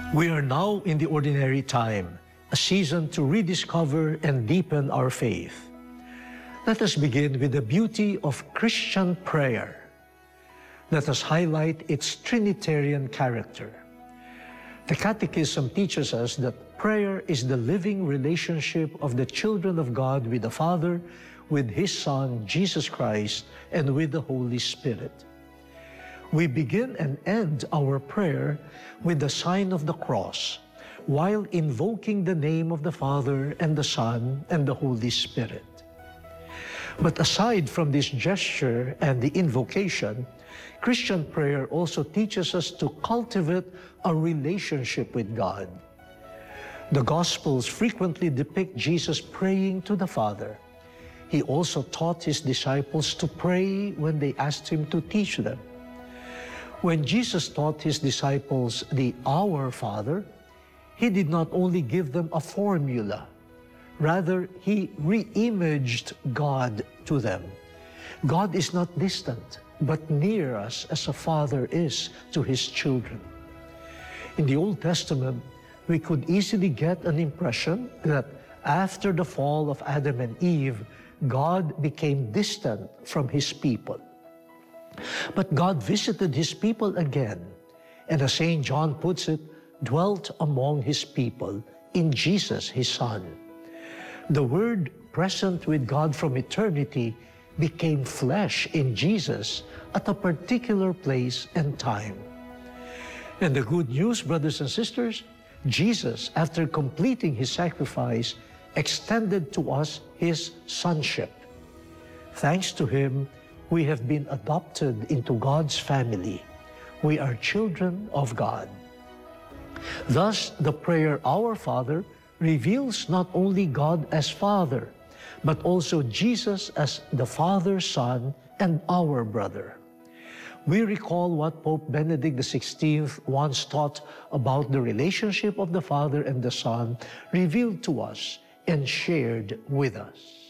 We are now in the ordinary time, a season to rediscover and deepen our faith. Let us begin with the beauty of Christian prayer. Let us highlight its Trinitarian character. The Catechism teaches us that prayer is the living relationship of the children of God with the Father, with His Son, Jesus Christ, and with the Holy Spirit. We begin and end our prayer with the sign of the cross, while invoking the name of the Father and the Son and the Holy Spirit. But aside from this gesture and the invocation, Christian prayer also teaches us to cultivate a relationship with God. The Gospels frequently depict Jesus praying to the Father. He also taught His disciples to pray when they asked Him to teach them. When Jesus taught His disciples the Our Father, He did not only give them a formula, rather He re-imaged God to them. God is not distant, but near us as a father is to his children. In the Old Testament, we could easily get an impression that after the fall of Adam and Eve, God became distant from His people. But God visited His people again, and as St. John puts it, dwelt among His people in Jesus, His Son. The Word present with God from eternity became flesh in Jesus at a particular place and time. And the good news, brothers and sisters, Jesus, after completing His sacrifice, extended to us His sonship. Thanks to Him, we have been adopted into God's family. We are children of God. Thus, the prayer, Our Father, reveals not only God as Father, but also Jesus as the Father, Son, and our brother. We recall what Pope Benedict XVI once taught about the relationship of the Father and the Son, revealed to us and shared with us.